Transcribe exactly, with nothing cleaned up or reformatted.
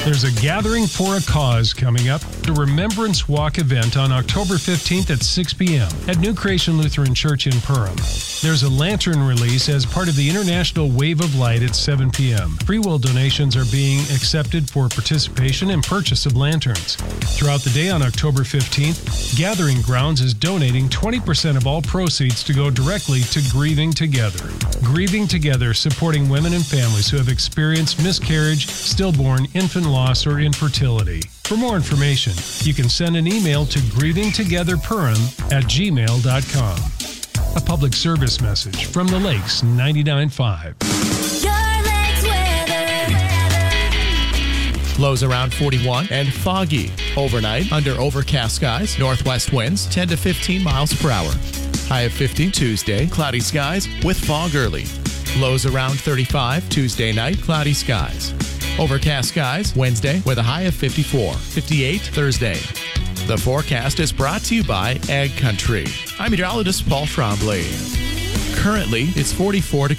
There's a Gathering for a Cause coming up, the Remembrance Walk event on October fifteenth at six p.m. at New Creation Lutheran Church in Perham. There's a lantern release as part of the International Wave of Light at seven p.m. Free will donations are being accepted for participation and purchase of lanterns. Throughout the day on October fifteenth, Gathering Grounds is donating twenty percent of all proceeds to go directly to Grieving Together. Grieving Together, supporting women and families who have experienced miscarriage, stillborn, infant loss, or infertility. For more information, you can send an email to grievingtogetherperham at gmail dot com. A public service message from the Lakes ninety-nine point five. Lows around forty-one and foggy. Overnight, under overcast skies, northwest winds ten to fifteen miles per hour. High of fifty Tuesday, cloudy skies with fog early. Lows around thirty-five Tuesday night, cloudy skies. Overcast skies Wednesday with a high of fifty-four. fifty-eight Thursday. The forecast is brought to you by Ag Country. I'm meteorologist Paul Trombley. Currently, it's forty-four degrees.